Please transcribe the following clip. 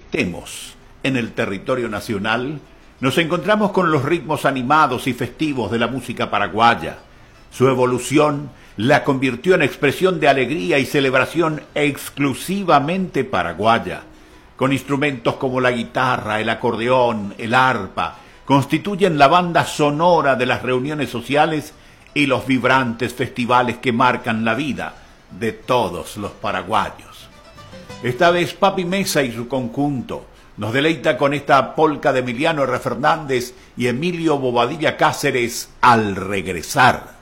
estemos en el territorio nacional, nos encontramos con los ritmos animados y festivos de la música paraguaya. Su evolución la convirtió en expresión de alegría y celebración exclusivamente paraguaya. Con instrumentos como la guitarra, el acordeón, el arpa, constituyen la banda sonora de las reuniones sociales y los vibrantes festivales que marcan la vida de todos los paraguayos. Esta vez Papi Mesa y su conjunto nos deleita con esta polca de Emiliano R. Fernández y Emilio Bobadilla Cáceres, Al regresar.